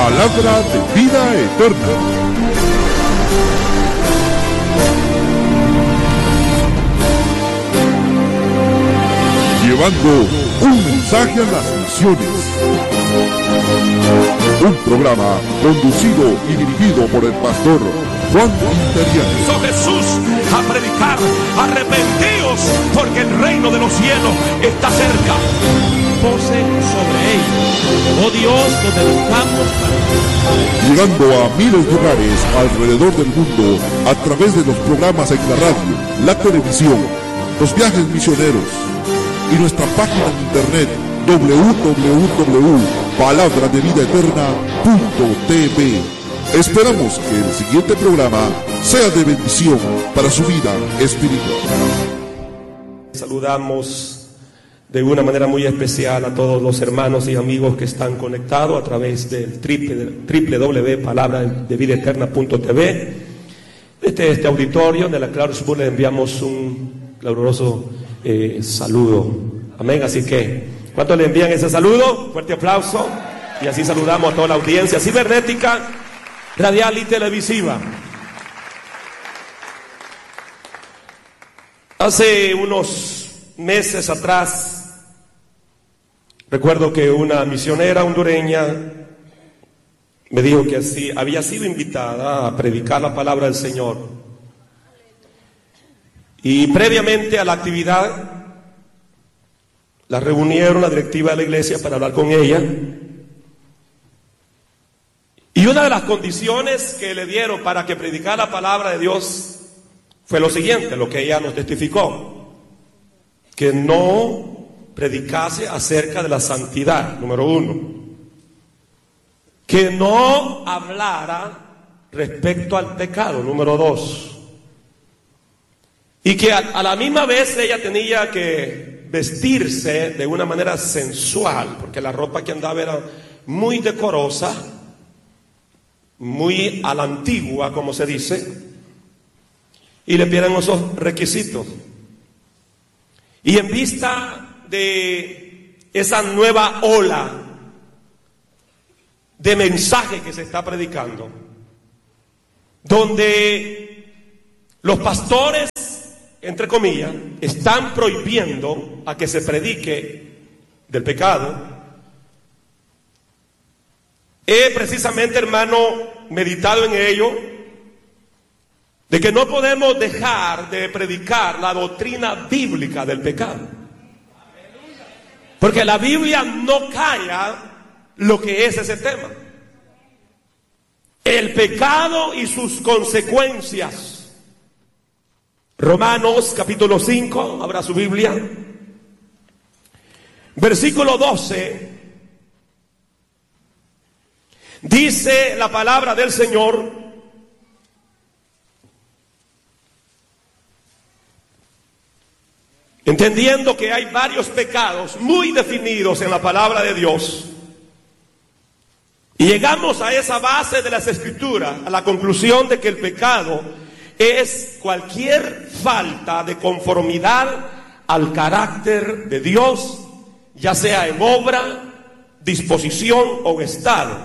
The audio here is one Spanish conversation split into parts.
palabra de vida eterna. Llevando un mensaje a las naciones. Un programa conducido y dirigido por el pastor Juan Interiano. Hizo Jesús a predicar: arrepentíos, porque el reino de los cielos está cerca. Pose sobre ellos, oh Dios, nos dedicamos para... Llegando a miles de hogares alrededor del mundo a través de los programas en la radio, la televisión, los viajes misioneros y nuestra página en internet www.palabradevidaeterna.tv. Esperamos que el siguiente programa sea de bendición para su vida espiritual. Saludamos de una manera muy especial a todos los hermanos y amigos que están conectados a través del www.palabradevidaeterna.tv. Desde este auditorio de la Clarksburg le enviamos un caluroso saludo. Amén. Así que, ¿cuántos le envían ese saludo? Fuerte aplauso. Y así saludamos a toda la audiencia cibernética, radial y televisiva. Hace unos meses atrás, recuerdo que una misionera hondureña me dijo que así había sido invitada a predicar la palabra del Señor. Y previamente a la actividad, la reunieron la directiva de la iglesia para hablar con ella. Y una de las condiciones que le dieron para que predicara la palabra de Dios fue lo siguiente, lo que ella nos testificó: que no predicase acerca de la santidad, número uno; que no hablara respecto al pecado, número dos; y que a la misma vez ella tenía que vestirse de una manera sensual, porque la ropa que andaba era muy decorosa, muy a la antigua, como se dice, y le pidieron esos requisitos. Y en vista de esa nueva ola de mensaje que se está predicando, donde los pastores, entre comillas, están prohibiendo a que se predique del pecado, he precisamente, hermano, meditado en ello, de que no podemos dejar de predicar la doctrina bíblica del pecado, porque la Biblia no calla lo que es ese tema: el pecado y sus consecuencias. Romanos capítulo 5, abra su Biblia, versículo 12, dice la palabra del Señor: entendiendo que hay varios pecados muy definidos en la palabra de Dios, y llegamos a esa base de las Escrituras, a la conclusión de que el pecado es cualquier falta de conformidad al carácter de Dios, ya sea en obra, disposición o estado.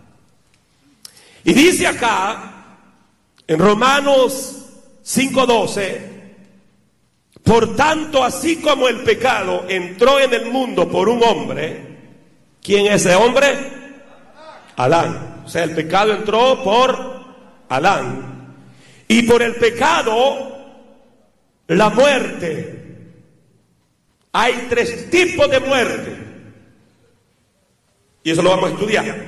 Y dice acá, en Romanos 5:12, por tanto, así como el pecado entró en el mundo por un hombre, ¿quién es ese hombre? Adán. O sea, el pecado entró por Adán. Y por el pecado, la muerte. Hay tres tipos de muerte, y eso lo vamos a estudiar.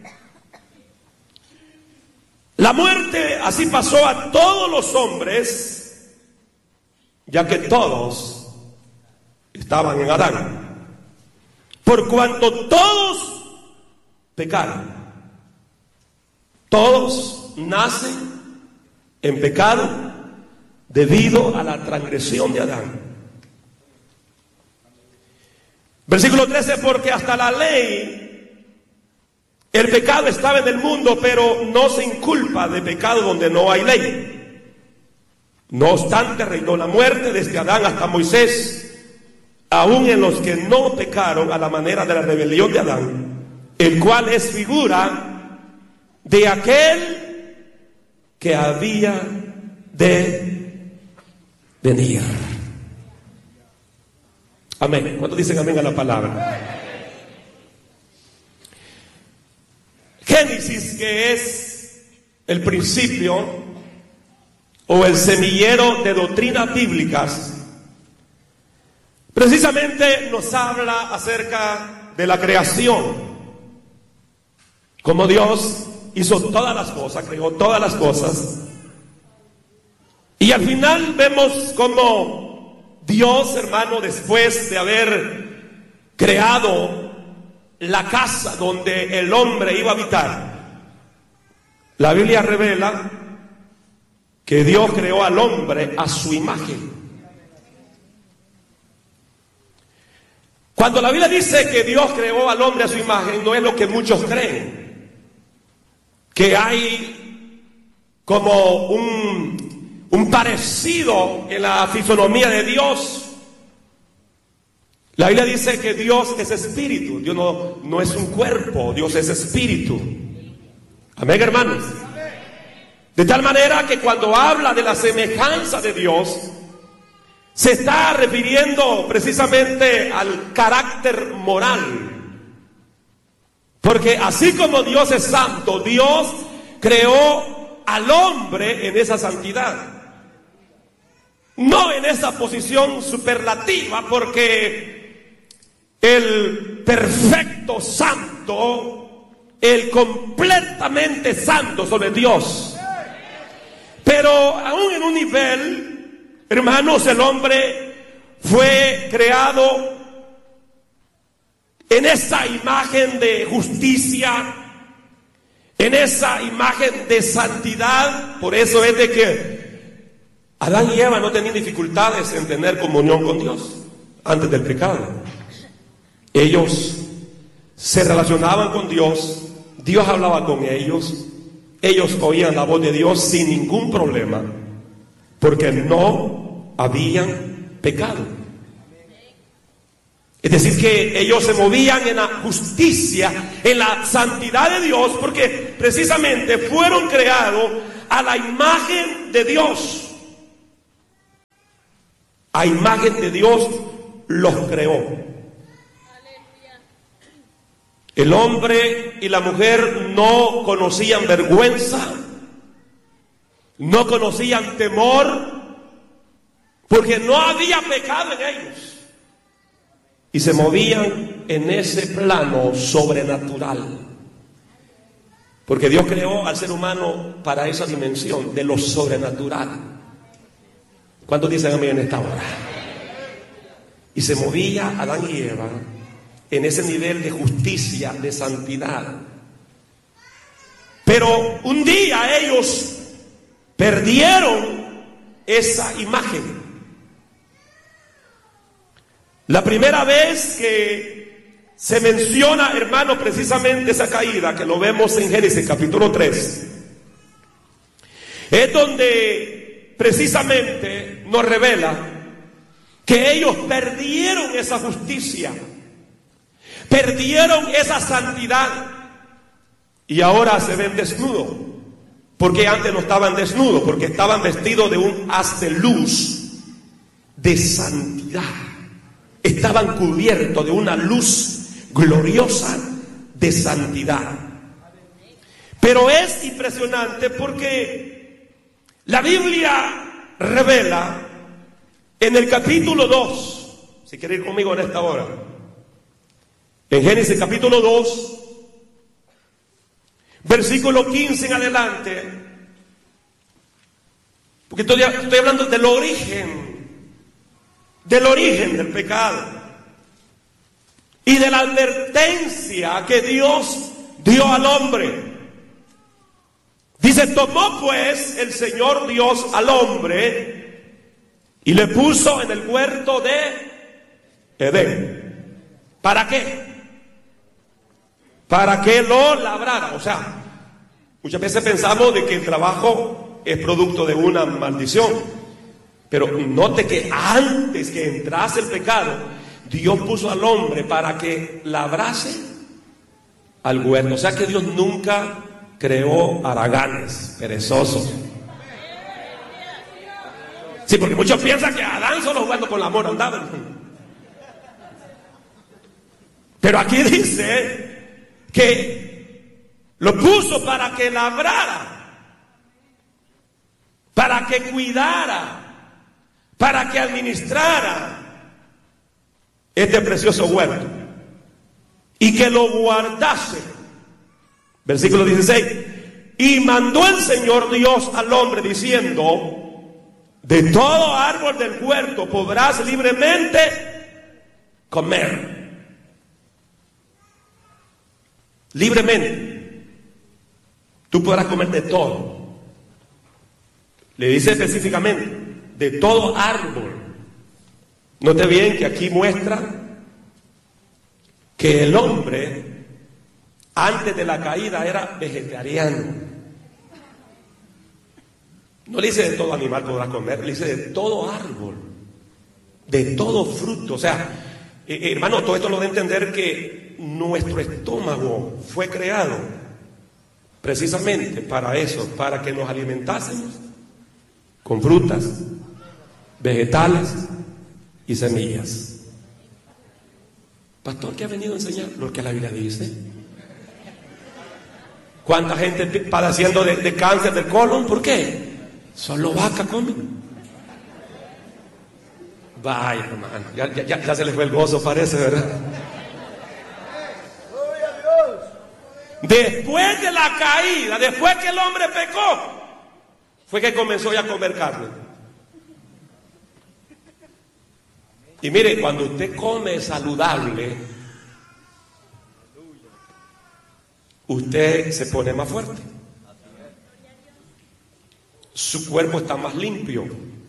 La muerte así pasó a todos los hombres, ya que todos estaban en Adán, por cuanto todos pecaron. Todos nacen en pecado debido a la transgresión de Adán. Versículo 13, porque hasta la ley el pecado estaba en el mundo, pero no se inculpa de pecado donde no hay ley. No obstante, reinó la muerte desde Adán hasta Moisés, aún en los que no pecaron a la manera de la rebelión de Adán, el cual es figura de aquel que había de venir. Amén. ¿Cuántos dicen amén a la palabra? Génesis, que es el principio o el semillero de doctrinas bíblicas, precisamente nos habla acerca de la creación, como Dios hizo todas las cosas, creó todas las cosas, y al final vemos como Dios, hermano, después de haber creado la casa donde el hombre iba a habitar, la Biblia revela que Dios creó al hombre a su imagen. Cuando la Biblia dice que Dios creó al hombre a su imagen, no es lo que muchos creen, que hay como un parecido en la fisonomía de Dios. La Biblia dice que Dios es espíritu. Dios no es un cuerpo, Dios es espíritu. Amén, hermanos. De tal manera que cuando habla de la semejanza de Dios, se está refiriendo precisamente al carácter moral. Porque así como Dios es santo, Dios creó al hombre en esa santidad. No en esa posición superlativa, porque el perfecto santo, el completamente santo sobre Dios. Pero aún en un nivel, hermanos, el hombre fue creado en esa imagen de justicia, en esa imagen de santidad. Por eso es de que Adán y Eva no tenían dificultades en tener comunión con Dios antes del pecado. Ellos se relacionaban con Dios, Dios hablaba con ellos, ellos oían la voz de Dios sin ningún problema, porque no habían pecado. Es decir, que ellos se movían en la justicia, en la santidad de Dios, porque precisamente fueron creados a la imagen de Dios. A imagen de Dios los creó. El hombre y la mujer no conocían vergüenza, no conocían temor, porque no había pecado en ellos. Y se movían en ese plano sobrenatural. Porque Dios creó al ser humano para esa dimensión de lo sobrenatural. ¿Cuántos dicen amén en esta hora? Y se movía Adán y Eva en ese nivel de justicia, de santidad. Pero un día ellos perdieron esa imagen. La primera vez que se menciona, hermano, precisamente esa caída, que lo vemos en Génesis capítulo 3, es donde precisamente nos revela que ellos perdieron esa justicia, perdieron esa santidad, y ahora se ven desnudos. Porque antes no estaban desnudos, porque estaban vestidos de un haz de luz de santidad. Estaban cubiertos de una luz gloriosa de santidad. Pero es impresionante porque la Biblia revela en el capítulo 2, si quiere ir conmigo en esta hora, en Génesis capítulo 2, versículo 15 en adelante, porque estoy hablando del origen del pecado y de la advertencia que Dios dio al hombre. Dice: tomó pues el Señor Dios al hombre y le puso en el huerto de Edén. ¿Para qué? Para que lo labrara. O sea, muchas veces pensamos de que el trabajo es producto de una maldición. Pero note que antes que entrase el pecado, Dios puso al hombre para que labrase al huerto. O sea que Dios nunca creó haraganes, perezosos. Sí, porque muchos piensan que Adán solo jugando con la mora andaba. Pero aquí dice que lo puso para que labrara, para que cuidara, para que administrara este precioso huerto y que lo guardase. Versículo 16. Y mandó el Señor Dios al hombre diciendo: de todo árbol del huerto podrás libremente comer. Libremente. Tú podrás comer de todo. Le dice específicamente, de todo árbol. Note bien que aquí muestra que el hombre antes de la caída era vegetariano. No le dice de todo animal podrás comer, le dice de todo árbol, de todo fruto. O sea, hermano, todo esto lo de entender que nuestro estómago fue creado precisamente para eso, para que nos alimentásemos con frutas, vegetales y semillas. Pastor, ¿qué ha venido a enseñar? Lo que la Biblia dice. ¿Cuánta gente padeciendo de cáncer del colon? ¿Por qué? Solo vaca comen. Vaya, hermano, ya se les fue el gozo, parece, ¿verdad? Después de la caída, después que el hombre pecó, fue que comenzó ya a comer carne. Y mire, cuando usted come saludable, usted se pone más fuerte. Su cuerpo está más limpio.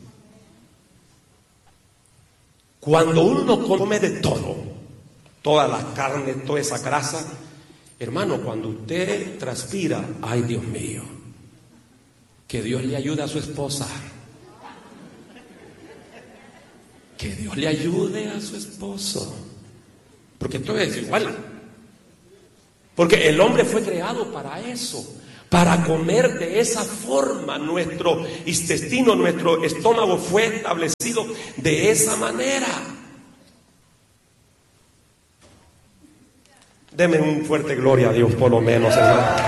Cuando uno come de todo, todas las carnes, toda esa grasa, hermano, cuando usted transpira, ay Dios mío, que Dios le ayude a su esposa, que Dios le ayude a su esposo, porque todo es igual, porque el hombre fue creado para eso, para comer de esa forma. Nuestro intestino, nuestro estómago fue establecido de esa manera. Deme un fuerte gloria a Dios por lo menos, hermano.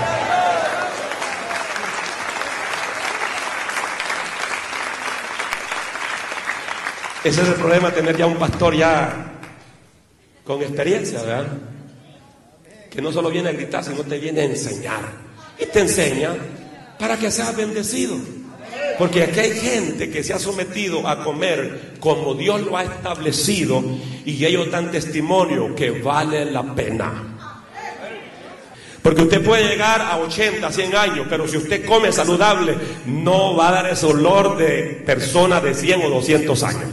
Ese es el problema, tener ya un pastor ya con experiencia, ¿verdad? Que no solo viene a gritar, sino te viene a enseñar. Y te enseña para que seas bendecido. Porque aquí hay gente que se ha sometido a comer como Dios lo ha establecido, y ellos dan testimonio que vale la pena. Porque usted puede llegar a 80, 100 años, pero si usted come saludable, no va a dar ese olor de persona de 100 o 200 años.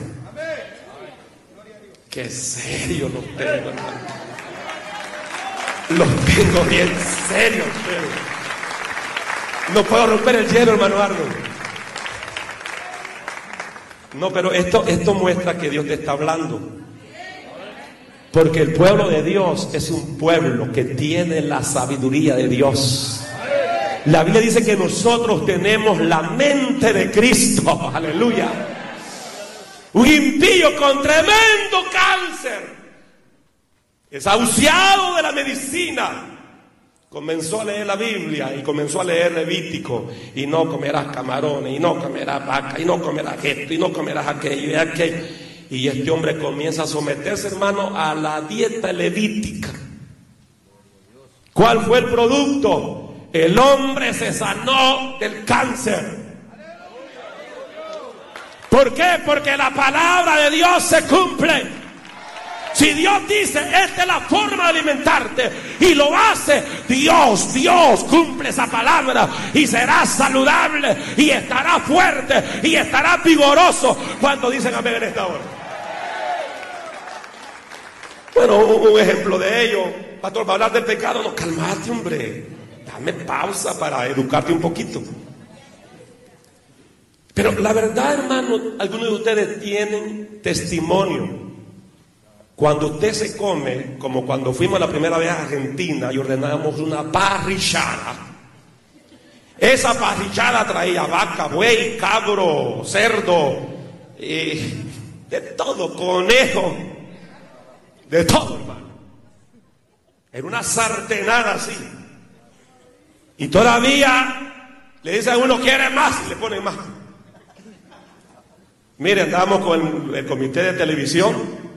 Qué serio los tengo, hermano. Los tengo bien serios. No puedo romper el hielo, hermano Arnold. No, pero esto muestra que Dios te está hablando. Porque el pueblo de Dios es un pueblo que tiene la sabiduría de Dios. La Biblia dice que nosotros tenemos la mente de Cristo. Aleluya. Un impío con tremendo cáncer, desahuciado de la medicina, comenzó a leer la Biblia y comenzó a leer Levítico, y no comerás camarones, y no comerás vaca, y no comerás esto, y no comerás aquello y aquello. Y este hombre comienza a someterse, hermano, a la dieta levítica. ¿Cuál fue el producto? El hombre se sanó del cáncer. ¿Por qué? Porque la palabra de Dios se cumple. Si Dios dice, esta es la forma de alimentarte, y lo hace, Dios cumple esa palabra, y serás saludable, y estarás fuerte, y estarás vigoroso. ¿Cuántos dicen amén en esta hora? Bueno, un ejemplo de ello, pastor, va a hablar del pecado. No, cálmate, hombre, dame pausa para educarte un poquito. Pero la verdad, hermano, algunos de ustedes tienen testimonio. Cuando usted se come, como cuando fuimos la primera vez a Argentina y ordenamos una parrillada, Esa parrillada traía vaca, buey, cabro, cerdo, de todo, conejo, de todo, hermano. Era una sartenada así. Y todavía le dice a uno, quiere más, y le ponen más. Mire, andamos con el comité de televisión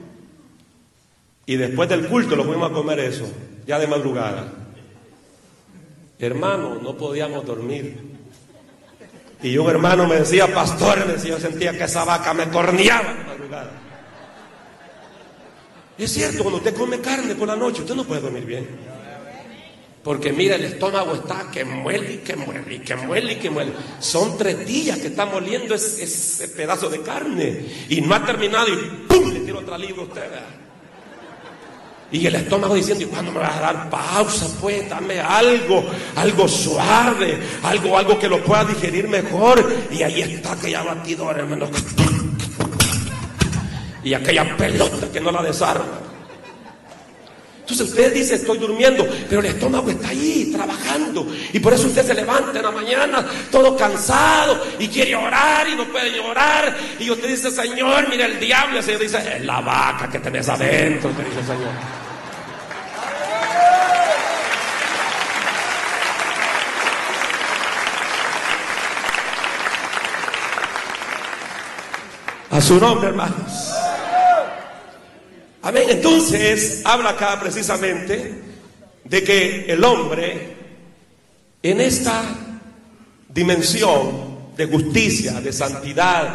y después del culto lo fuimos a comer eso, ya de madrugada. Hermano, no podíamos dormir. Y un hermano me decía, pastor, me decía, yo sentía que esa vaca me corneaba de madrugada. Es cierto, cuando usted come carne por la noche, usted no puede dormir bien. Porque mira, el estómago está que muele y que muele y que muele y que muele. Son 3 días que está moliendo ese pedazo de carne. Y no ha terminado y ¡pum! Le tiro otra libra a usted, ¿verdad? Y el estómago diciendo, ¿y cuándo me vas a dar pausa? Pues dame algo suave, algo que lo pueda digerir mejor. Y ahí está aquella batidora, hermano. Y aquella pelota que no la desarma. Entonces usted dice, estoy durmiendo, pero el estómago está ahí, trabajando. Y por eso usted se levanta en la mañana, todo cansado, y quiere orar, y no puede orar. Y usted dice, Señor, mira el diablo. Y el Señor dice, es la vaca que tenés adentro, te dice el Señor. A su nombre, hermanos. Amén. Entonces habla acá precisamente de que el hombre en esta dimensión de justicia, de santidad,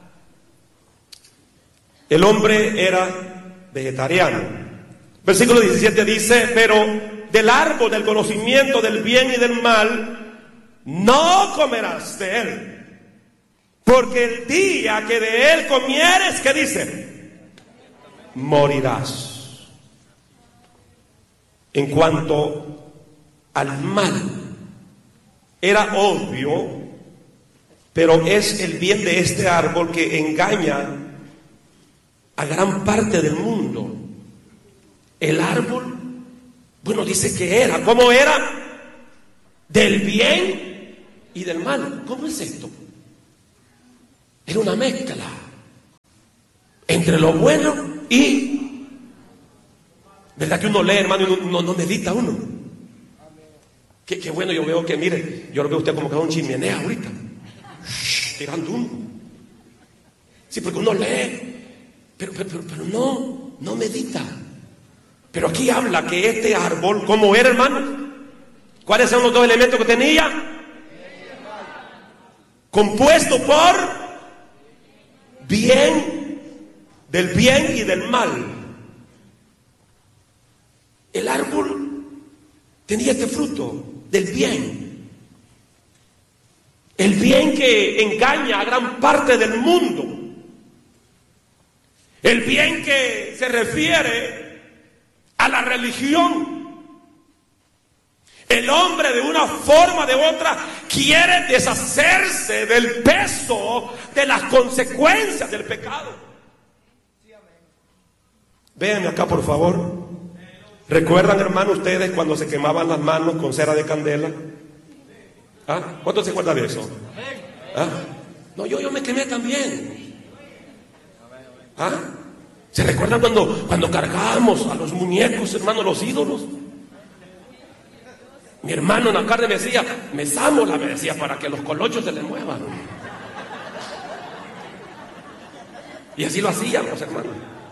el hombre era vegetariano. Versículo 17 dice, pero del árbol del conocimiento del bien y del mal no comerás de él, porque el día que de él comieres, ¿qué dice? Morirás. En cuanto al mal, era obvio, pero es el bien de este árbol que engaña a gran parte del mundo. El árbol, bueno, dice que era, ¿cómo era? Del bien y del mal. ¿Cómo es esto? Era una mezcla entre lo bueno y, ¿verdad que uno lee, hermano, y no medita uno? Qué bueno, yo veo que, mire, yo lo veo a usted como que va un chimenea ahorita, tirando humo. Sí, porque uno lee, pero no medita. Pero aquí habla que este árbol, ¿cómo era, hermano? ¿Cuáles son los 2 elementos que tenía? Compuesto por bien, del bien y del mal. El árbol tenía este fruto del bien. El bien que engaña a gran parte del mundo. El bien que se refiere a la religión. El hombre de una forma o de otra quiere deshacerse del peso de las consecuencias del pecado. Véanme acá, por favor. ¿Recuerdan, hermano, ustedes cuando se quemaban las manos con cera de candela? ¿Ah? ¿Cuántos se acuerdan de eso? ¿Ah? No, yo me quemé también. ¿Ah? ¿Se recuerdan cuando cargábamos a los muñecos, hermano, los ídolos? Mi hermano en la carne me decía, mesámosla, me decía, para que los colochos se le muevan. Y así lo hacíamos, hermano.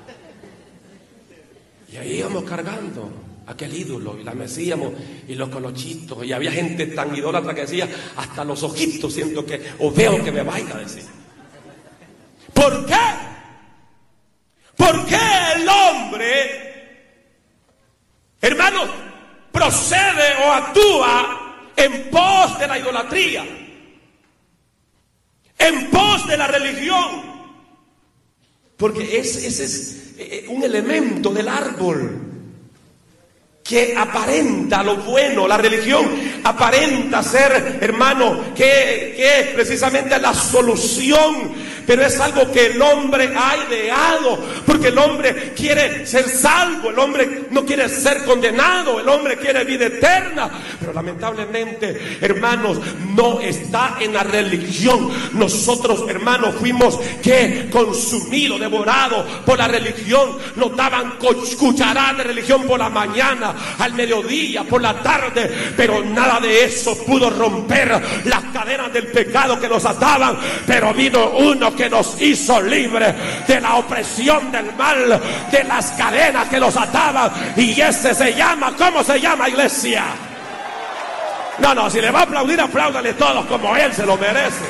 Y ahí íbamos cargando aquel ídolo y la mecíamos y los colochitos. Y había gente tan idólatra que decía, hasta los ojitos siento que, o veo que me vaya a decir. ¿Por qué? ¿Por qué el hombre, hermanos, procede o actúa en pos de la idolatría, en pos de la religión? Porque ese es un elemento del árbol que aparenta lo bueno. La religión aparenta ser, hermano, que es precisamente la solución pero es algo que el hombre ha ideado, porque el hombre quiere ser salvo, el hombre no quiere ser condenado, el hombre quiere vida eterna, pero lamentablemente, hermanos, no está en la religión. Nosotros, hermanos, fuimos consumidos, devorados por la religión. Nos daban cucharadas de religión por la mañana, al mediodía, por la tarde, pero nada de eso pudo romper las cadenas del pecado que nos ataban. Pero vino uno que nos hizo libres de la opresión del mal, de las cadenas que nos ataban, y ese se llama, ¿cómo se llama, iglesia? No, si le va a aplaudir, apláudale todos como él se lo merece.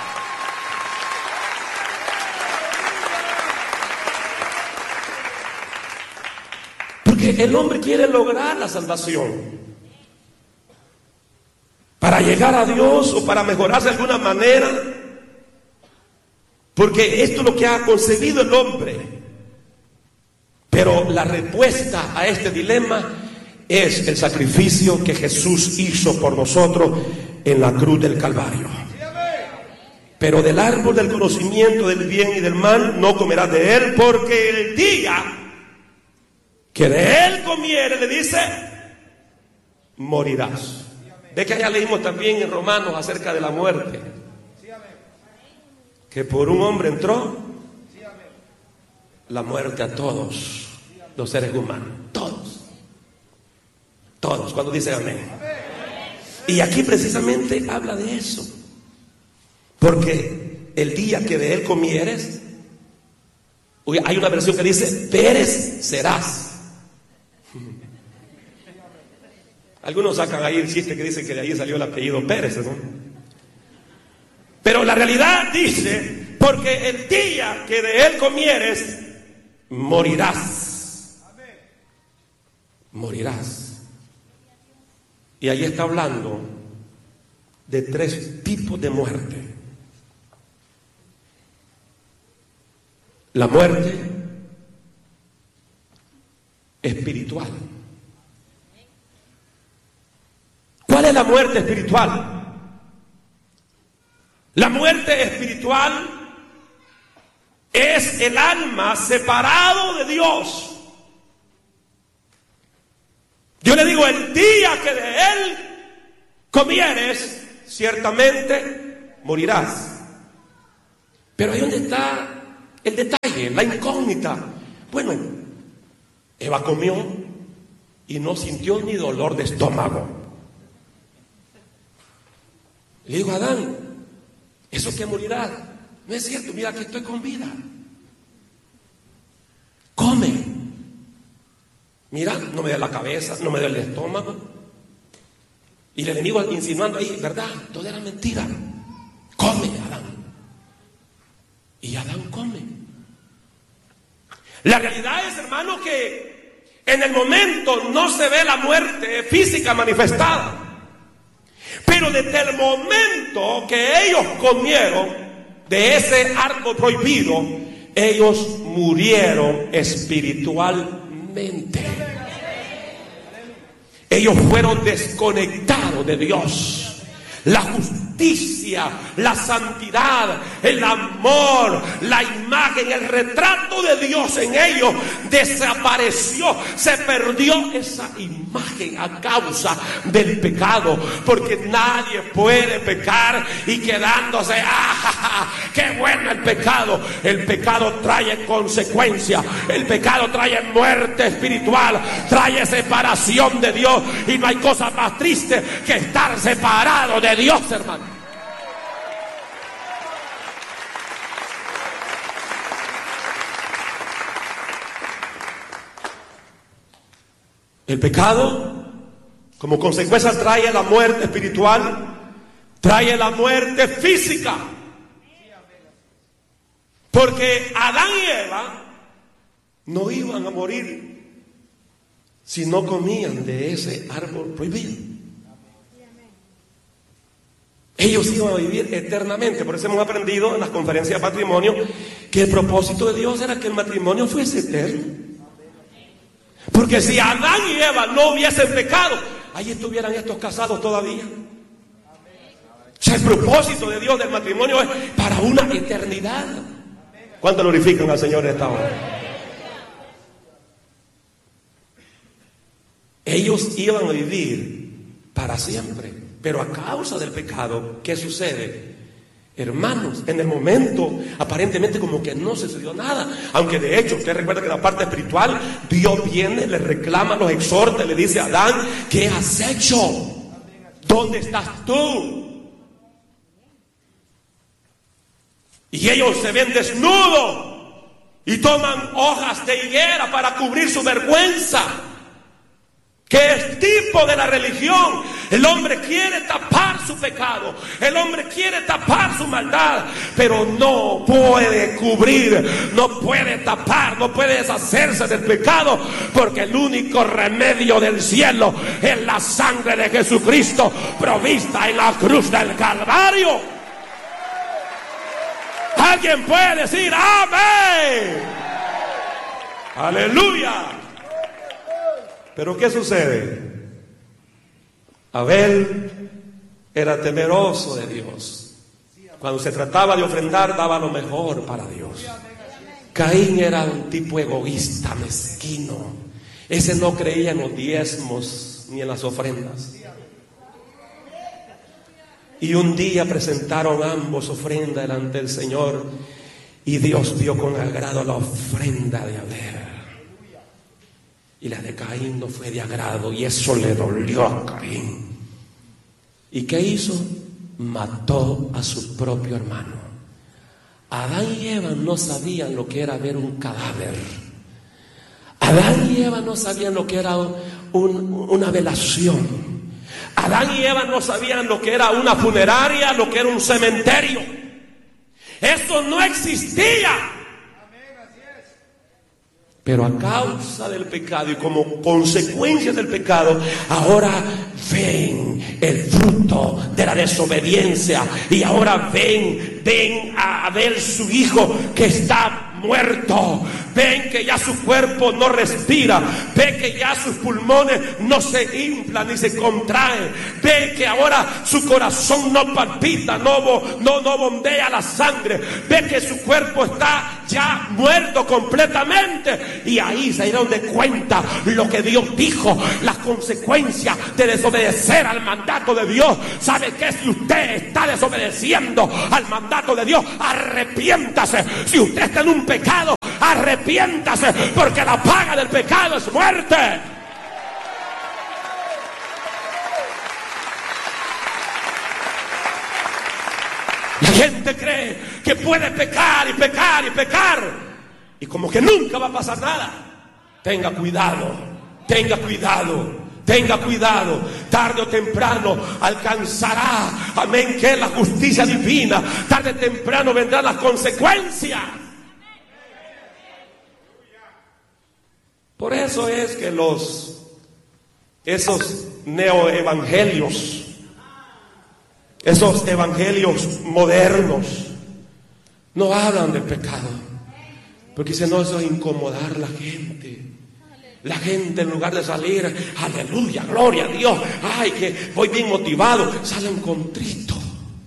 Porque el hombre quiere lograr la salvación para llegar a Dios o para mejorarse de alguna manera, porque esto es lo que ha concebido el hombre. Pero la respuesta a este dilema es el sacrificio que Jesús hizo por nosotros en la cruz del Calvario. Pero del árbol del conocimiento del bien y del mal no comerás de él, porque el día que de él comiere, le dice, morirás. Ve que allá leímos también en Romanos acerca de la muerte, que por un hombre entró la muerte a todos los seres humanos, todos, cuando dice amén. Y aquí precisamente habla de eso, porque el día que de él comieres, hay una versión que dice, Pérez serás. Algunos sacan ahí el chiste que dice que de ahí salió el apellido Pérez, ¿no? Pero la realidad dice, porque el día que de él comieres, morirás. Morirás. Y ahí está hablando de 3 tipos de muerte. La muerte espiritual. ¿Cuál es la muerte espiritual? La muerte espiritual es el alma separado de Dios. Yo le digo, el día que de él comieres, ciertamente morirás. Pero ahí donde está el detalle, la incógnita. Bueno, Eva comió y no sintió ni dolor de estómago. Le digo a Adán, eso que morirá, no es cierto, mira que estoy con vida. Come. Mira, no me da la cabeza, no me da el estómago. Y el enemigo insinuando ahí, ¿verdad? Todo era mentira. Come, Adán. Y Adán come. La realidad es, hermano, que en el momento no se ve la muerte física manifestada. Pero desde el momento que ellos comieron de ese árbol prohibido, ellos murieron espiritualmente. Ellos fueron desconectados de Dios. La justicia, la santidad, el amor, la imagen, el retrato de Dios en ellos desapareció. Se perdió esa imagen a causa del pecado, porque nadie puede pecar y quedándose, qué bueno el pecado. El pecado trae consecuencias, el pecado trae muerte espiritual, trae separación de Dios, y no hay cosa más triste que estar separado de Dios, hermano. El pecado, como consecuencia, trae la muerte espiritual, trae la muerte física. Porque Adán y Eva no iban a morir si no comían de ese árbol prohibido. Ellos iban a vivir eternamente. Por eso hemos aprendido en las conferencias de matrimonio que el propósito de Dios era que el matrimonio fuese eterno. Porque si Adán y Eva no hubiesen pecado, ahí estuvieran estos casados todavía. el propósito de Dios del matrimonio es para una eternidad. ¿Cuánto glorifican al Señor en esta hora? Ellos iban a vivir para siempre, pero a causa del pecado, ¿qué sucede? Hermanos, en el momento aparentemente como que no sucedió nada, aunque de hecho usted recuerda que en la parte espiritual Dios viene, le reclama, los exhorta, le dice a Adán: ¿qué has hecho? ¿Dónde estás tú? Y ellos se ven desnudos y toman hojas de higuera para cubrir su vergüenza. ¿Qué es tipo de la religión? El hombre quiere tapar su pecado, el hombre quiere tapar su maldad, pero no puede cubrir, no puede tapar, no puede deshacerse del pecado, porque el único remedio del cielo es la sangre de Jesucristo provista en la cruz del Calvario. ¿Alguien puede decir amén? Aleluya. Pero ¿qué sucede? Abel era temeroso de Dios. Cuando se trataba de ofrendar, daba lo mejor para Dios. Caín era un tipo egoísta, mezquino. Ese no creía en los diezmos ni en las ofrendas. Y un día presentaron ambos ofrenda delante del Señor, y Dios vio con agrado la ofrenda de Abel. Y la de Caín no fue de agrado, y eso le dolió a Caín. ¿Y qué hizo? Mató a su propio hermano. Adán y Eva no sabían lo que era ver un cadáver. Adán y Eva no sabían lo que era una velación. Adán y Eva no sabían lo que era una funeraria, lo que era un cementerio. Eso no existía. Pero a causa del pecado y como consecuencia del pecado, ahora ven el fruto de la desobediencia. Y ahora ven a ver su hijo que está muerto. Ven que ya su cuerpo no respira. Ven que ya sus pulmones no se inflan ni se contraen. Ven que ahora su corazón no palpita, no bombea la sangre. Ven que su cuerpo está ya muerto completamente. Y ahí se dieron de cuenta lo que Dios dijo, las consecuencias de desobedecer al mandato de Dios. ¿Sabe qué? Si usted está desobedeciendo al mandato de Dios, arrepiéntase. Si usted está en un pecado, arrepiéntase, porque la paga del pecado es muerte. La gente cree que puede pecar y pecar y pecar, y como que nunca va a pasar nada. Tenga cuidado, tenga cuidado. Tenga cuidado, tarde o temprano alcanzará, amén, que es la justicia divina. Tarde o temprano vendrán las consecuencias. Por eso es que esos neoevangelios, esos evangelios modernos, no hablan del pecado, porque dicen, no, eso es incomodar a la gente. La gente, en lugar de salir, aleluya, gloria a Dios, ay, que voy bien motivado, salen contritos.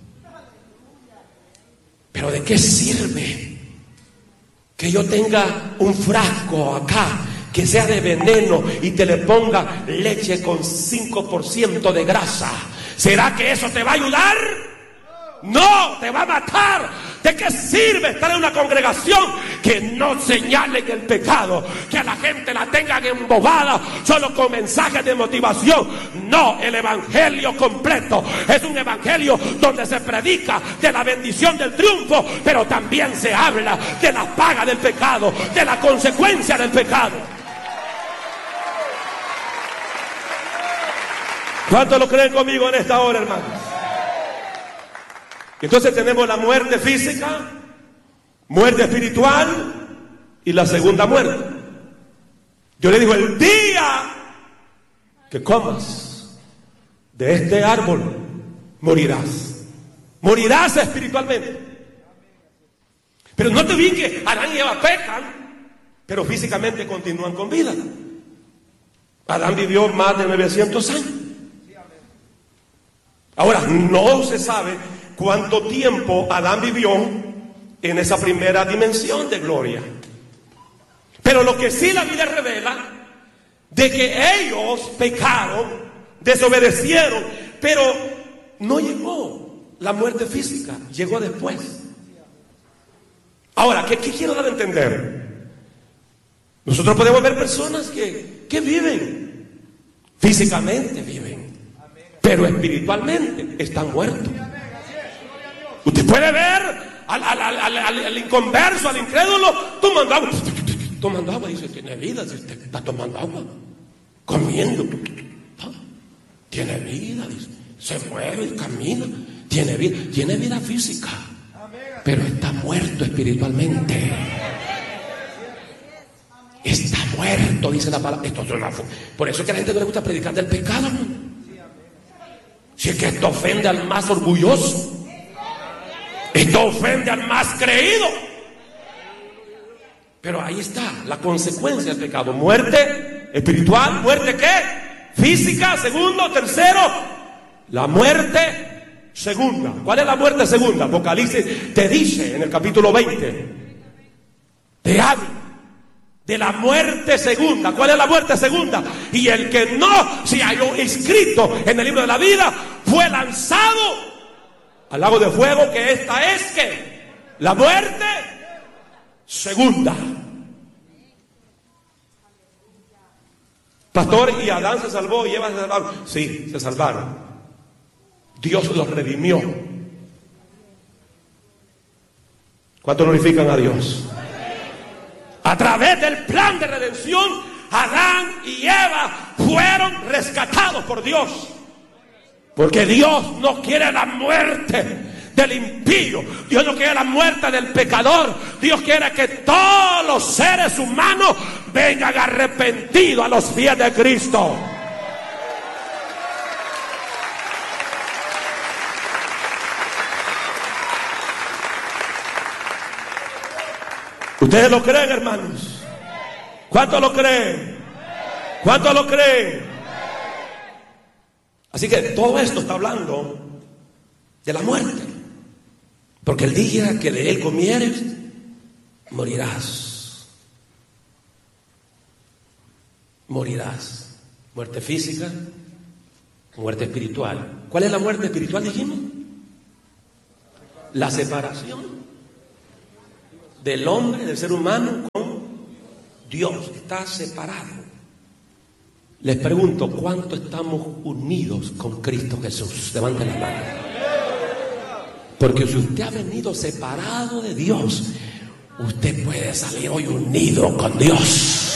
Pero ¿de qué sirve que yo tenga un frasco acá que sea de veneno y te le ponga leche con 5% de grasa? ¿Será que eso te va a ayudar? No, te va a matar. ¿De qué sirve estar en una congregación que no señalen el pecado, que a la gente la tengan embobada solo con mensajes de motivación? No, el evangelio completo es un evangelio donde se predica de la bendición del triunfo, pero también se habla de la paga del pecado, de la consecuencia del pecado. ¿Cuántos lo creen conmigo en esta hora, hermanos? Entonces tenemos la muerte física, muerte espiritual y la segunda muerte. Yo le digo, el día que comas de este árbol, morirás. Morirás espiritualmente. Pero no te vi que Adán y Eva pecan, pero físicamente continúan con vida. Adán vivió más de 900 años. Ahora, no se sabe cuánto tiempo Adán vivió en esa primera dimensión de gloria. Pero lo que sí la Biblia revela, de que ellos pecaron, desobedecieron, pero no llegó la muerte física, llegó después. Ahora, ¿qué quiero dar a entender? Nosotros podemos ver personas que viven, físicamente viven, pero espiritualmente están muertos. Usted puede ver al inconverso, al incrédulo, tomando agua, dice, tiene vida, está tomando agua, comiendo, tiene vida, dice, se mueve, camina, tiene vida física, pero está muerto espiritualmente. Está muerto, dice la palabra. Por eso es que a la gente no le gusta predicar del pecado, ¿no? Si es que esto ofende al más orgulloso, esto ofende al más creído. Pero ahí está la consecuencia del pecado: muerte espiritual, muerte ¿qué? Física, segundo, tercero, la muerte segunda. ¿Cuál es la muerte segunda? Apocalipsis te dice en el capítulo 20, te habla de la muerte segunda. ¿Cuál es la muerte segunda? Y el que no se halló inscrito en el libro de la vida fue lanzado al lago de fuego, que esta es que la muerte segunda. Pastor, ¿y Adán se salvó y Eva se salvaron? Sí, se salvaron. Dios los redimió. ¿Cuánto glorifican a Dios? A través del plan de redención, Adán y Eva fueron rescatados por Dios. Porque Dios no quiere la muerte del impío. Dios no quiere la muerte del pecador. Dios quiere que todos los seres humanos vengan arrepentidos a los pies de Cristo. ¿Ustedes lo creen, hermanos? ¿Cuántos lo creen? ¿Cuántos lo creen? Así que todo esto está hablando de la muerte. Porque el día que de él comieres, morirás. Morirás. Muerte física, muerte espiritual. ¿Cuál es la muerte espiritual, dijimos? La separación del hombre, del ser humano con Dios. Está separado. Les pregunto, ¿cuánto estamos unidos con Cristo Jesús? Levanten la mano. Porque si usted ha venido separado de Dios, usted puede salir hoy unido con Dios.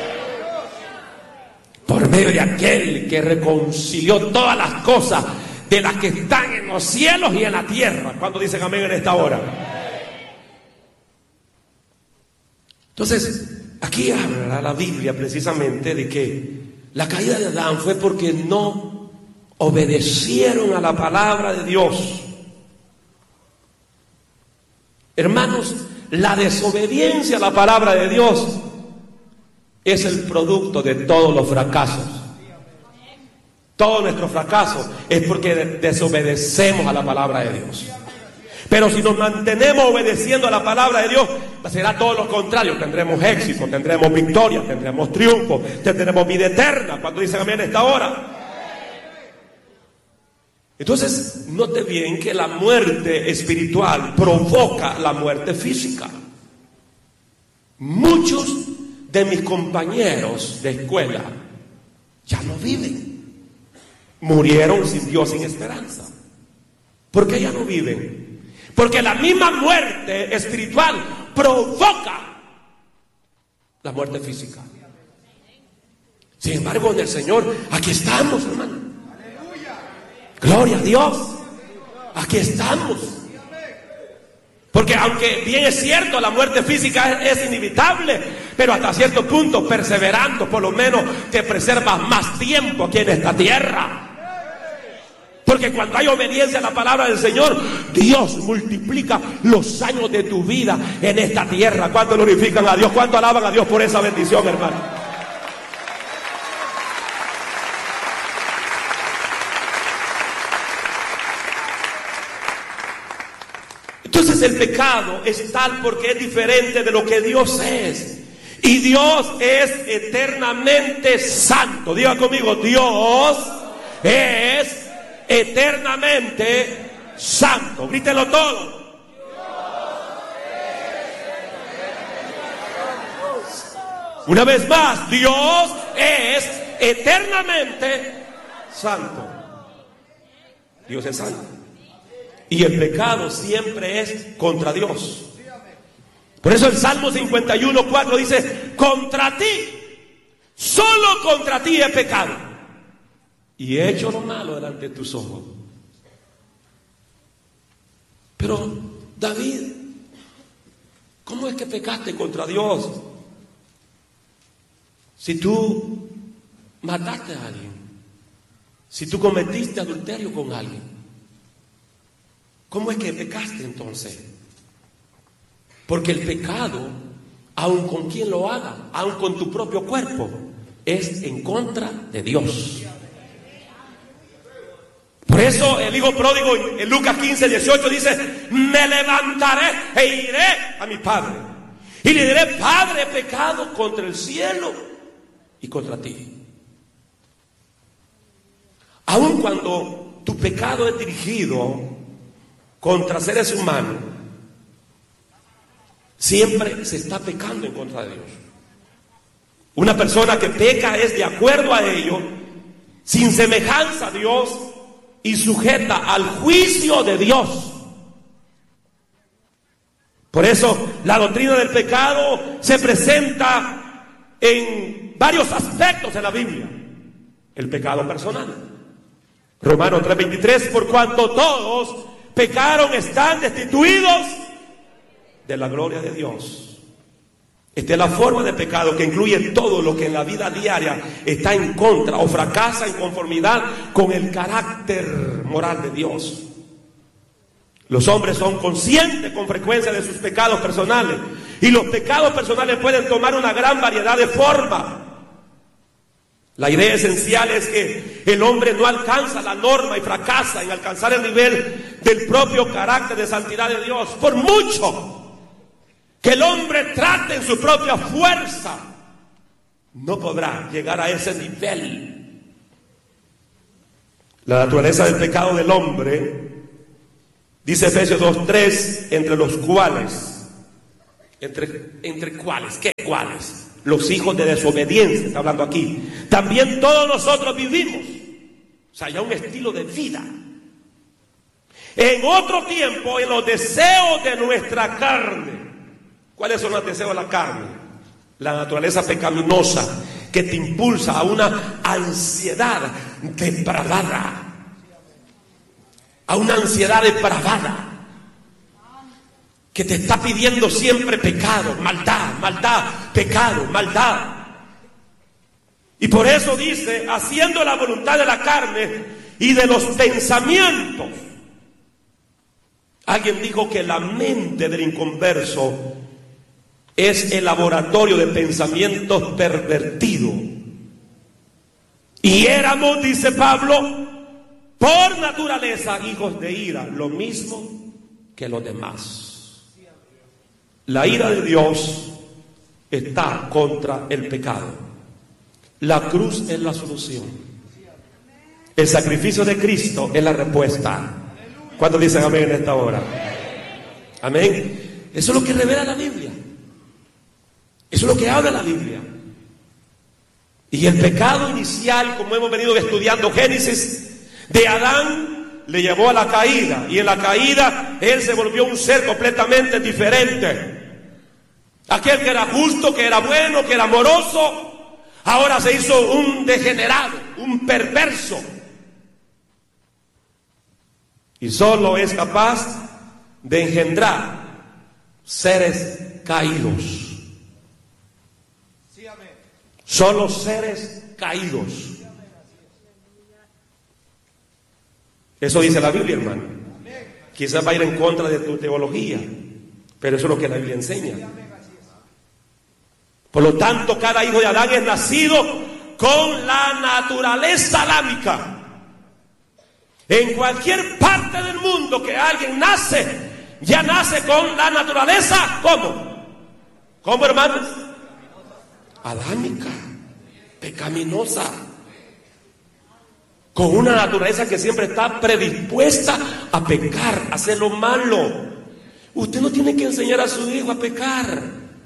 Por medio de aquel que reconcilió todas las cosas, de las que están en los cielos y en la tierra. ¿Cuántos dicen amén en esta hora? Entonces, aquí habla la Biblia precisamente de que la caída de Adán fue porque no obedecieron a la palabra de Dios. Hermanos, la desobediencia a la palabra de Dios es el producto de todos los fracasos. Todo nuestro fracaso es porque desobedecemos a la palabra de Dios. Pero si nos mantenemos obedeciendo a la palabra de Dios, será todo lo contrario. Tendremos éxito, tendremos victoria, tendremos triunfo, tendremos vida eterna. Cuando dicen amén en esta hora. Entonces, note bien que la muerte espiritual provoca la muerte física. Muchos de mis compañeros de escuela ya no viven. Murieron sin Dios, sin esperanza. ¿Por qué ya no viven? Porque la misma muerte espiritual provoca la muerte física. Sin embargo, en el Señor, aquí estamos, hermano. Gloria a Dios. Aquí estamos. Porque aunque bien es cierto, la muerte física es inevitable, pero hasta cierto punto, perseverando, por lo menos te preservas más tiempo aquí en esta tierra. Porque cuando hay obediencia a la palabra del Señor, Dios multiplica los años de tu vida en esta tierra. ¿Cuánto glorifican a Dios? ¿Cuánto alaban a Dios por esa bendición, hermano? Entonces el pecado es tal porque es diferente de lo que Dios es. Y Dios es eternamente santo. Diga conmigo, Dios es eternamente santo. Grítelo todo. Una vez más, Dios es eternamente santo. Dios es santo. Y el pecado siempre es contra Dios. Por eso el Salmo 51:4 dice: contra ti, solo contra ti he pecado y he hecho lo malo delante de tus ojos. Pero David, ¿cómo es que pecaste contra Dios? Si tú mataste a alguien, si tú cometiste adulterio con alguien, ¿cómo es que pecaste entonces? Porque el pecado, aun con quien lo haga, aun con tu propio cuerpo, es en contra de Dios. Por eso el hijo pródigo en Lucas 15:18 dice: me levantaré e iré a mi padre y le diré: Padre, he pecado contra el cielo y contra ti. Aun cuando tu pecado es dirigido contra seres humanos, siempre se está pecando en contra de Dios. Una persona que peca es de acuerdo a ello, sin semejanza a Dios y sujeta al juicio de Dios. Por eso la doctrina del pecado se presenta en varios aspectos de la Biblia. El pecado personal. Romanos 3:23: por cuanto todos pecaron, están destituidos de la gloria de Dios. Esta es la forma de pecado que incluye todo lo que en la vida diaria está en contra o fracasa en conformidad con el carácter moral de Dios. Los hombres son conscientes con frecuencia de sus pecados personales, y los pecados personales pueden tomar una gran variedad de formas. La idea esencial es que el hombre no alcanza la norma y fracasa en alcanzar el nivel del propio carácter de santidad de Dios. Por mucho que el hombre trate en su propia fuerza, no podrá llegar a ese nivel. La naturaleza del pecado del hombre, dice Efesios 2:3, entre los cuales, ¿entre cuáles? ¿Qué cuáles? Los hijos de desobediencia, está hablando aquí. También todos nosotros vivimos, o sea, ya un estilo de vida, en otro tiempo, en los deseos de nuestra carne. ¿Cuáles son los deseos de la carne? La naturaleza pecaminosa que te impulsa a una ansiedad depravada. A una ansiedad depravada que te está pidiendo siempre pecado, maldad, maldad, pecado, maldad. Y por eso dice: haciendo la voluntad de la carne y de los pensamientos. Alguien dijo que la mente del inconverso es el laboratorio de pensamientos pervertidos. Y éramos, dice Pablo, por naturaleza hijos de ira, lo mismo que los demás. La ira de Dios está contra el pecado. La cruz es la solución. El sacrificio de Cristo es la respuesta. ¿Cuántos dicen amén en esta hora? Amén. Eso es lo que revela la Biblia. Eso es lo que habla la Biblia. Y el pecado inicial, como hemos venido estudiando Génesis, de Adán le llevó a la caída. Y en la caída él se volvió un ser completamente diferente. Aquel que era justo, que era bueno, que era amoroso, ahora se hizo un degenerado, un perverso. Y solo es capaz de engendrar seres caídos. Solo seres caídos. Eso dice la Biblia, hermano. Quizás va a ir en contra de tu teología, pero eso es lo que la Biblia enseña. Por lo tanto, cada hijo de Adán es nacido con la naturaleza adámica. En cualquier parte del mundo que alguien nace, ya nace con la naturaleza, ¿cómo? ¿Cómo, hermanos? Adámica, pecaminosa, con una naturaleza que siempre está predispuesta a pecar, a hacer lo malo. Usted no tiene que enseñar a su hijo a pecar,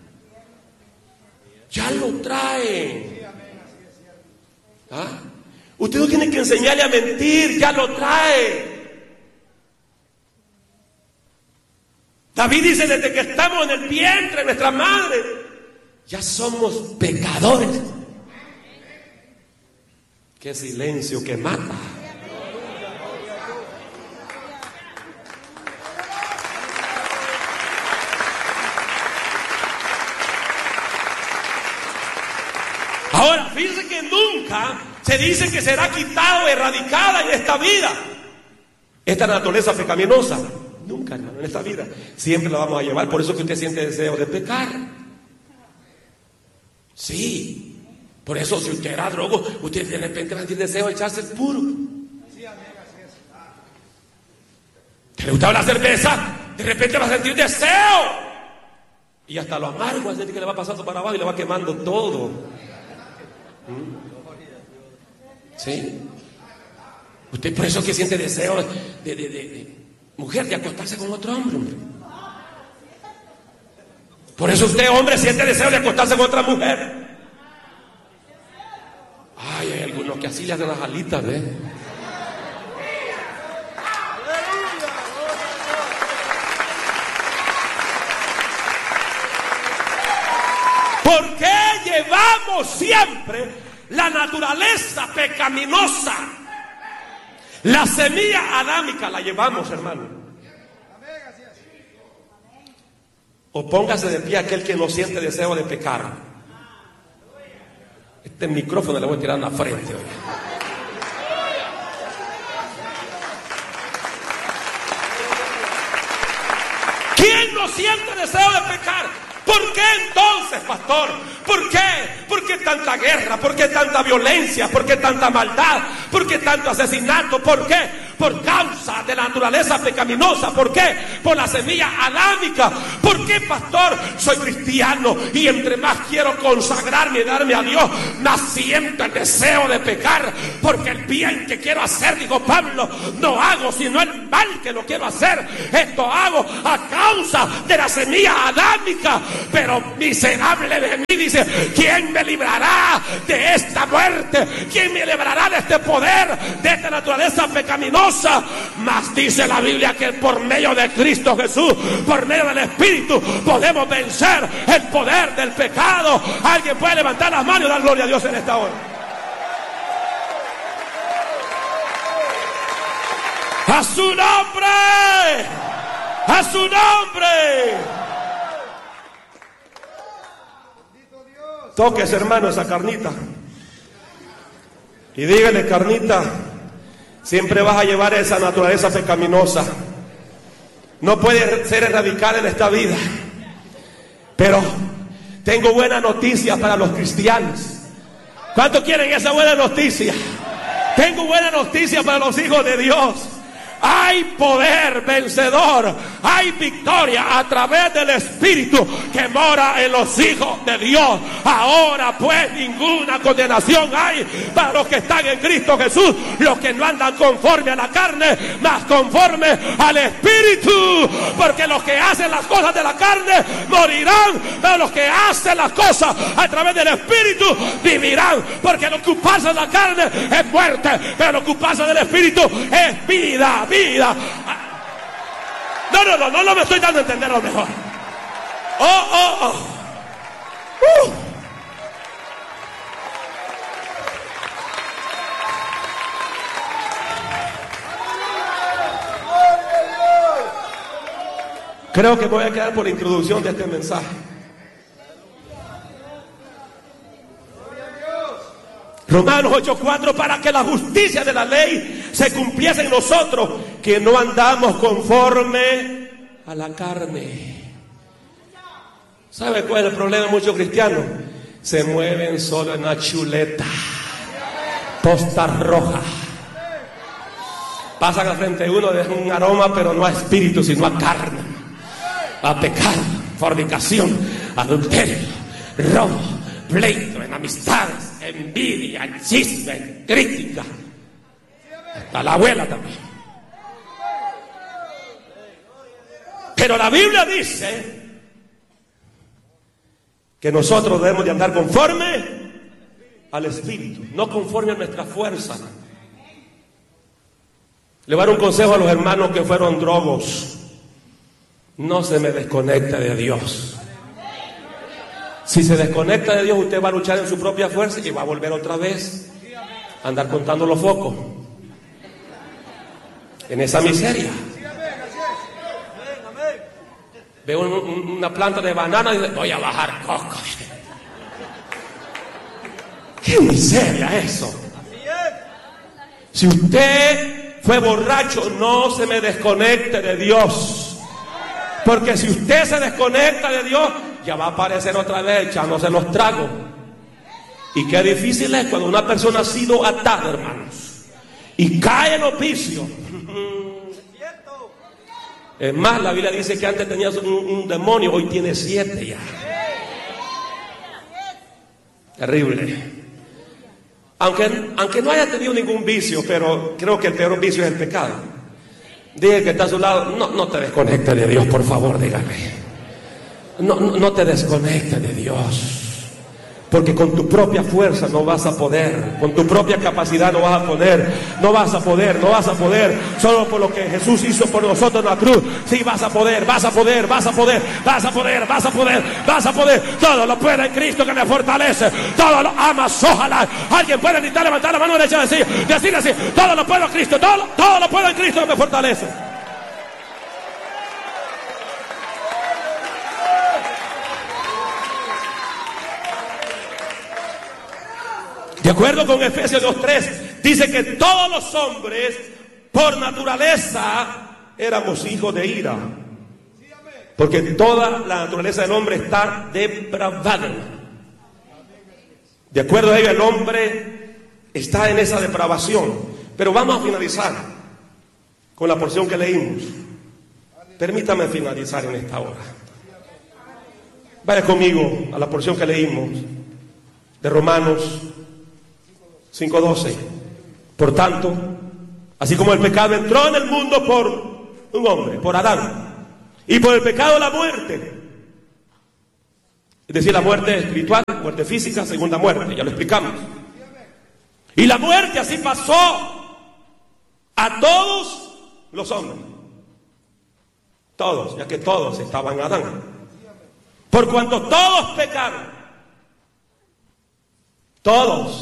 ya lo trae. ¿Ah? Usted no tiene que enseñarle a mentir, ya lo trae. David dice, desde que estamos en el vientre de nuestra madre, ya somos pecadores. Qué silencio que mata. Ahora, fíjense que nunca se dice que será quitada o erradicada en esta vida esta naturaleza pecaminosa. Nunca, hermano, en esta vida siempre la vamos a llevar. Por eso que usted siente deseo de pecar. Sí. Por eso si usted era drogo, usted de repente va a sentir deseo de echarse el puro. Que le gustaba la cerveza, de repente va a sentir deseo. Y hasta lo amargo, es decir, que le va pasando para abajo y le va quemando todo. Sí. Usted por eso que siente deseo de mujer, de acostarse con otro hombre. Por eso usted, hombre, siente deseo de acostarse con otra mujer. Ay, hay algunos que así le hacen las alitas, ¿ves? ¿Por qué llevamos siempre la naturaleza pecaminosa? La semilla adámica la llevamos, hermano. O póngase de pie aquel que no siente deseo de pecar. Este micrófono le voy a tirar en la frente hoy. ¿Quién no siente deseo de pecar? ¿Por qué entonces, pastor? ¿Por qué? ¿Por qué tanta guerra? ¿Por qué tanta violencia? ¿Por qué tanta maldad? ¿Por qué tanto asesinato? ¿Por qué? Por causa de la naturaleza pecaminosa. ¿Por qué? Por la semilla adámica. ¿Por qué, pastor? Soy cristiano y entre más quiero consagrarme y darme a Dios, más siento el deseo de pecar. Porque el bien que quiero hacer, dijo Pablo, no hago sino el mal que lo quiero hacer. Esto hago a causa de la semilla adámica. Pero miserable de mí, dice, ¿quién me librará de esta muerte? ¿Quién me librará de este poder, de esta naturaleza pecaminosa? Mas dice la Biblia que por medio de Cristo Jesús, por medio del Espíritu, podemos vencer el poder del pecado. Alguien puede levantar las manos y dar gloria a Dios en esta hora. ¡A su nombre! ¡A su nombre! Toques, hermano, esa carnita y dígale, carnita, siempre vas a llevar esa naturaleza pecaminosa. No puede ser erradicada en esta vida. Pero tengo buena noticia para los cristianos. ¿Cuántos quieren esa buena noticia? Tengo buena noticia para los hijos de Dios. Hay poder vencedor, hay victoria a través del Espíritu que mora en los hijos de Dios. Ahora pues ninguna condenación hay para los que están en Cristo Jesús, los que no andan conforme a la carne, mas conforme al Espíritu. Porque los que hacen las cosas de la carne morirán, pero los que hacen las cosas a través del Espíritu vivirán. Porque lo que pasa en la carne es muerte, pero lo que pasa del Espíritu es vida. Vida. No me estoy dando a entender lo mejor. Creo que me voy a quedar por la introducción de este mensaje. Romanos 8:4, para que la justicia de la ley se cumpliese en nosotros, que no andamos conforme a la carne. ¿Sabe cuál es el problema de muchos cristianos? Se mueven solo en la chuleta, tosta roja. Pasan al frente de uno, dejan un aroma, pero no a espíritu, sino a carne. a pecado, fornicación, adulterio, robo, pleito, enemistades, envidia, chisme, crítica. A la abuela también. Pero la Biblia dice que nosotros debemos de andar conforme al Espíritu, no conforme a nuestra fuerza. Le voy a dar un consejo a los hermanos que fueron drogos: no se me desconecte de Dios. Si se desconecta de Dios, usted va a luchar en su propia fuerza y va a volver otra vez a andar contando los focos en esa miseria. Veo una planta de banana y dice: voy a bajar coco. ¡Qué miseria eso! Si usted fue borracho, no se me desconecte de Dios. Porque si usted se desconecta de Dios, ya va a aparecer otra vez echándose los tragos. Y qué difícil es cuando una persona ha sido atada, hermanos, y cae en los vicios. Es más, la Biblia dice que antes tenías un demonio, hoy tiene 7 ya. Terrible. Aunque no haya tenido ningún vicio, pero creo que el peor vicio es el pecado. Diga que está a su lado: no te desconectes de Dios, por favor, dígale. No te desconectes de Dios. Porque con tu propia fuerza no vas a poder, con tu propia capacidad no vas a poder, no vas a poder. Solo por lo que Jesús hizo por nosotros en la cruz, sí vas a poder. Todo lo puede en Cristo que me fortalece. Todo lo amas, ojalá. Alguien puede necesitar levantar la mano derecha y decir así: todo lo puedo en Cristo, todo lo puedo en Cristo que me fortalece. De acuerdo con Efesios 2:3, dice que todos los hombres por naturaleza éramos hijos de ira. Porque toda la naturaleza del hombre está depravada. De acuerdo a ello, el hombre está en esa depravación. Pero vamos a finalizar con la porción que leímos. Permítame finalizar en esta hora. Vaya conmigo a la porción que leímos de Romanos 5:12. Por tanto, así como el pecado entró en el mundo por un hombre, por Adán, y por el pecado la muerte, es decir, la muerte espiritual, muerte física, segunda muerte, ya lo explicamos. Y la muerte así pasó a todos los hombres. Todos, ya que todos estaban en Adán. Por cuanto todos pecaron, todos